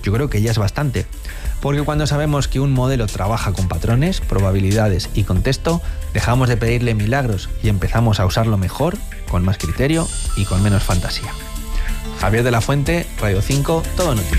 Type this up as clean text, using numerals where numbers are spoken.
yo creo que ya es bastante. Porque cuando sabemos que un modelo trabaja con patrones, probabilidades y contexto, dejamos de pedirle milagros y empezamos a usarlo mejor, con más criterio y con menos fantasía. Javier de la Fuente, Radio 5, Todo Noticias.